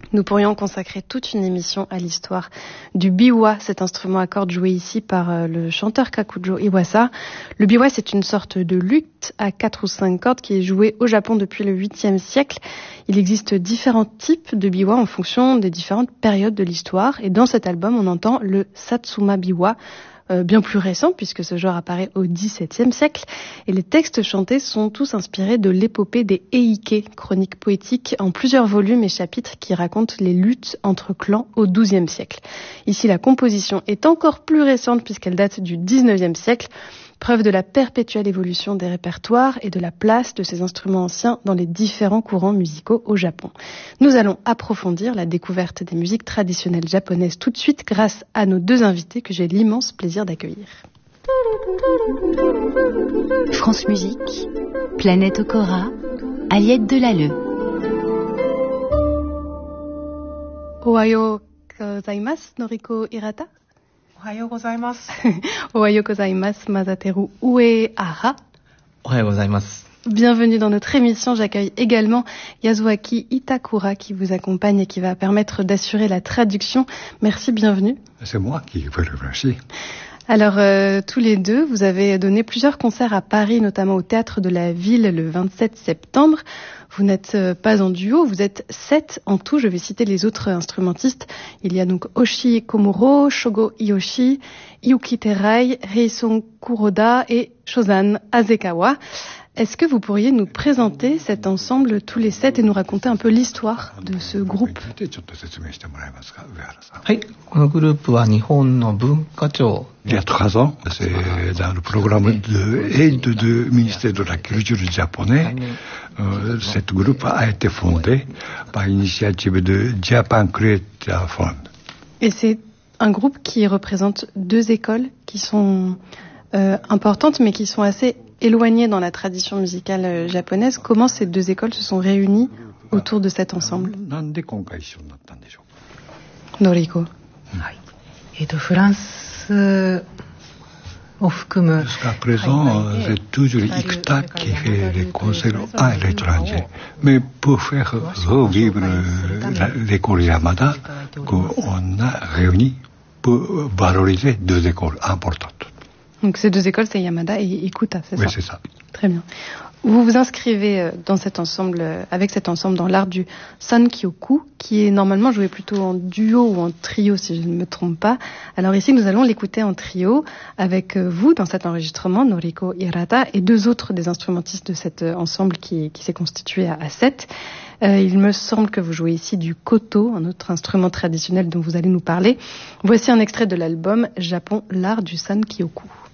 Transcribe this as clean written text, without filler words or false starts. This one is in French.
Nous pourrions consacrer toute une émission à l'histoire du biwa, cet instrument à cordes joué ici par le chanteur Kakujo Iwasa. Le biwa, c'est une sorte de luth à 4 ou 5 cordes qui est jouée au Japon depuis le 8e siècle. Il existe différents types de biwa en fonction des différentes périodes de l'histoire. Et dans cet album, on entend le Satsuma biwa, bien plus récent puisque ce genre apparaît au XVIIe siècle. Et les textes chantés sont tous inspirés de l'épopée des Eike, chroniques poétiques en plusieurs volumes et chapitres qui racontent les luttes entre clans au XIIe siècle. Ici, la composition est encore plus récente puisqu'elle date du XIXe siècle, preuve de la perpétuelle évolution des répertoires et de la place de ces instruments anciens dans les différents courants musicaux au Japon. Nous allons approfondir la découverte des musiques traditionnelles japonaises tout de suite grâce à nos deux invités que j'ai l'immense plaisir d'accueillir. France Musique, Planète Okora, Aliette Delalleux. Ohayo gozaimasu, Noriko Hirata. Ohayo gozaimasu. Ohayo gozaimasu, Masateru Uehara. Ohayo gozaimasu. Bienvenue dans notre émission. J'accueille également Yasuaki Itakura qui vous accompagne et qui va permettre d'assurer la traduction. Merci, bienvenue. C'est moi qui vous remercie. Alors, tous les deux, vous avez donné plusieurs concerts à Paris, notamment au Théâtre de la Ville le 27 septembre. Vous n'êtes pas en duo, vous êtes 7 en tout. Je vais citer les autres instrumentistes. Il y a donc Oshi Komuro, Shogo Iyoshi, Yuki Terai, Heisong Kuroda et Shozan Azekawa. Est-ce que vous pourriez nous présenter cet ensemble tous les 7 et nous raconter un peu l'histoire de ce groupe? Il y a 3 ans, c'est dans le programme d'aide du ministère de la Culture japonais. Ce groupe a été fondé par l'initiative de Japan Creator Fund. Et c'est un groupe qui représente 2 écoles qui sont importantes mais qui sont assez éloignées dans la tradition musicale japonaise. Comment ces 2 écoles se sont réunies autour de cet ensemble? Noriko. Jusqu'à présent, c'est toujours Ikuta qui fait les concerts à l'étranger. Mais pour faire revivre l'école Yamada, qu'on a réuni pour valoriser 2 écoles importantes. Donc ces 2 écoles, c'est Yamada et Ikuta, c'est ça? Oui, c'est ça. Très bien. Vous vous inscrivez dans cet ensemble, avec cet ensemble dans l'art du Sankyoku, qui est normalement joué plutôt en duo ou en trio, si je ne me trompe pas. Alors ici, nous allons l'écouter en trio, avec vous dans cet enregistrement, Noriko Hirata, et 2 autres des instrumentistes de cet ensemble qui s'est constitué à 7. Il me semble que vous jouez ici du koto, un autre instrument traditionnel dont vous allez nous parler. Voici un extrait de l'album Japon, l'art du Sankyoku.